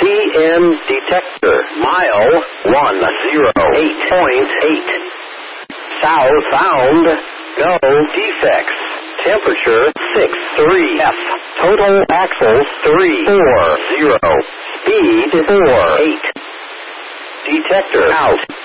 CM detector. Mile 108.8. South found. Go defects. Temperature 63F. Total axles 340. Speed 48. Detector out.